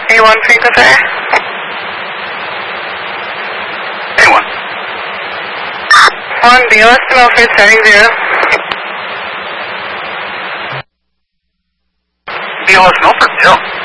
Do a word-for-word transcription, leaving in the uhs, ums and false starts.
A one frequency. A one. one, B L S to Milford, starting zero. B L S Milford, zero.